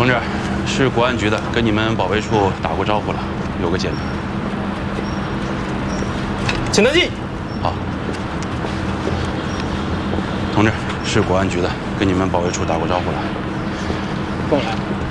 同志，是国安局的，跟你们保卫处打过招呼了，有个简历。 请登记。 好。同志，是国安局的，跟你们保卫处打过招呼了。 跟我来。